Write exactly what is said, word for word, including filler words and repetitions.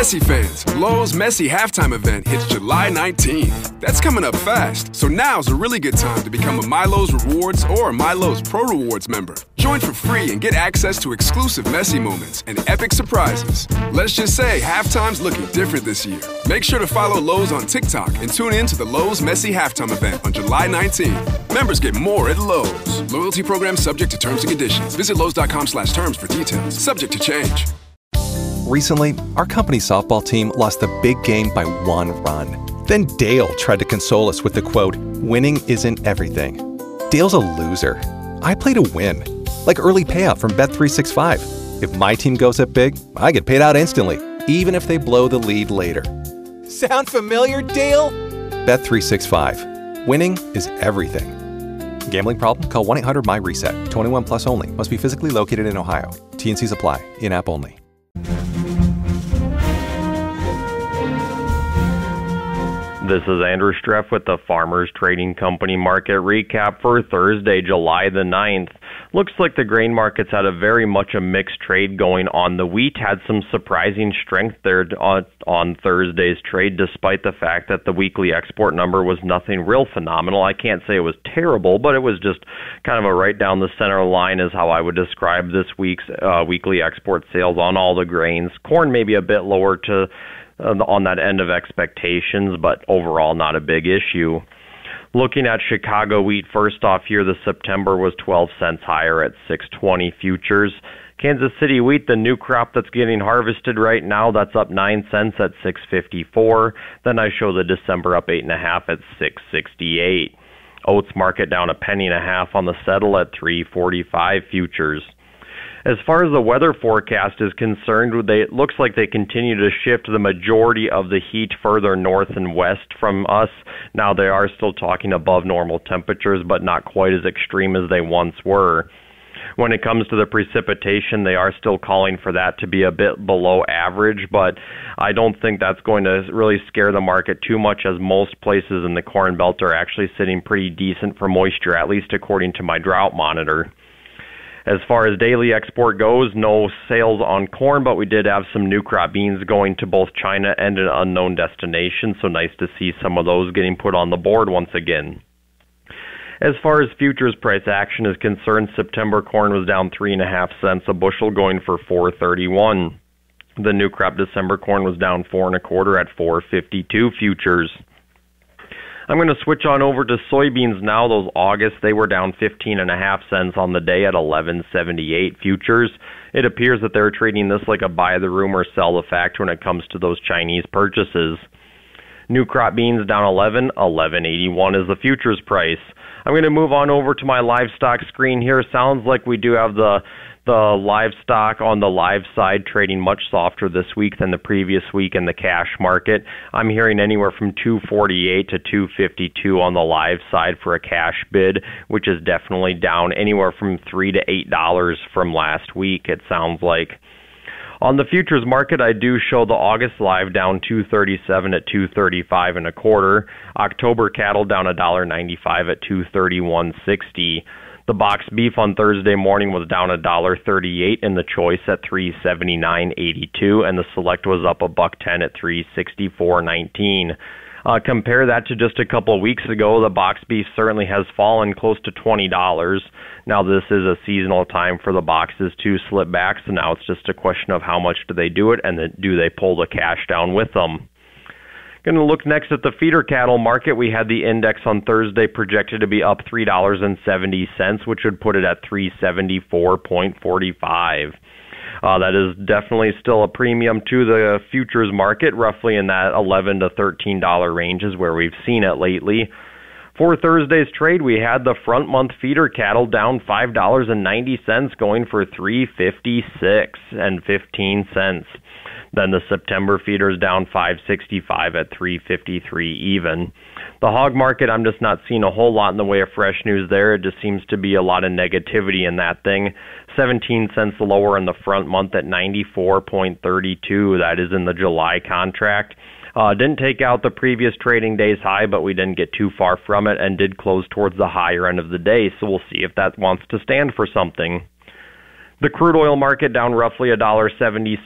Messi fans, Lowe's Messi halftime event hits July nineteenth. That's coming up fast, so now's a really good time to become a MyLowe's Rewards or a MyLowe's Pro Rewards member. Join for free and get access to exclusive Messi moments and epic surprises. Let's just say halftime's looking different this year. Make sure to follow Lowe's on TikTok and tune in to the Lowe's Messi halftime event on July nineteenth. Members get more at Lowe's. Loyalty program subject to terms and conditions. Visit Lowe's.com slash terms for details. Subject to change. Recently, our company's softball team lost the big game by one run. Then Dale tried to console us with the quote, "Winning isn't everything." Dale's a loser. I play to win. Like early payout from Bet three sixty-five. If my team goes up big, I get paid out instantly, even if they blow the lead later. Sound familiar, Dale? Bet three sixty-five. Winning is everything. Gambling problem? Call one eight hundred M Y reset. twenty-one plus only. Must be physically located in Ohio. T and Cs apply. In-app only. This is Andrew Streff with the Farmers Trading Company market recap for Thursday, July the ninth. Looks like the grain markets had a very much a mixed trade going on. The wheat had some surprising strength there on, on Thursday's trade, despite the fact that the weekly export number was nothing real phenomenal. I can't say it was terrible, but it was just kind of a right down the center line is how I would describe this week's uh, weekly export sales on all the grains. Corn maybe a bit lower to uh, on that end of expectations, but overall not a big issue. Looking at Chicago wheat, first off here, the September was twelve cents higher at six twenty futures. Kansas City wheat, the new crop that's getting harvested right now, that's up nine cents at six fifty-four. Then I show the December up eight and a half at six sixty-eight. Oats market down a penny and a half on the settle at three forty-five futures. As far as the weather forecast is concerned, they, it looks like they continue to shift the majority of the heat further north and west from us. Now, they are still talking above normal temperatures, but not quite as extreme as they once were. When it comes to the precipitation, they are still calling for that to be a bit below average, but I don't think that's going to really scare the market too much, as most places in the Corn Belt are actually sitting pretty decent for moisture, at least according to my drought monitor. As far as daily export goes, no sales on corn, but we did have some new crop beans going to both China and an unknown destination, so nice to see some of those getting put on the board once again. As far as futures price action is concerned, September corn was down three and a half cents a bushel, going for four thirty-one. The new crop December corn was down four and a quarter at four fifty-two futures. I'm going to switch on over to soybeans now. Those August, they were down fifteen and a half cents on the day at eleven seventy-eight futures. It appears that they're trading this like a buy the rumor, sell the fact when it comes to those Chinese purchases. New crop beans down eleven, eleven eighty-one is the futures price. I'm going to move on over to my livestock screen here. Sounds like we do have the the livestock on the live side trading much softer this week than the previous week in the cash market. I'm hearing anywhere from two forty-eight to two fifty-two on the live side for a cash bid, which is definitely down anywhere from three to eight dollars from last week, it sounds like. On the futures market, I do show the August live down two thirty-seven at two thirty-five and a quarter. October cattle down one ninety-five at two thirty-one sixty. The box beef on Thursday morning was down one thirty-eight in the choice at three seventy-nine eighty-two, and the select was up a buck ten at three sixty-four nineteen. Uh, compare that to just a couple of weeks ago. The box beef certainly has fallen close to twenty dollars. Now, this is a seasonal time for the boxes to slip back, so now it's just a question of how much do they do it, and then do they pull the cash down with them. Going to look next at the feeder cattle market. We had the index on Thursday projected to be up three dollars and seventy cents, which would put it at three seventy-four forty-five. Uh, that is definitely still a premium to the futures market, roughly in that eleven to thirteen dollars range is where we've seen it lately. For Thursday's trade, we had the front month feeder cattle down five dollars and ninety cents, going for three fifty-six and fifteen cents. Then the September feeders down five sixty-five at three fifty-three even. The hog market, I'm just not seeing a whole lot in the way of fresh news there. It just seems to be a lot of negativity in that thing. seventeen cents lower in the front month at ninety-four thirty-two. That is in the July contract. Uh, didn't take out the previous trading day's high, but we didn't get too far from it and did close towards the higher end of the day, so we'll see if that wants to stand for something. The crude oil market down roughly one dollar seventy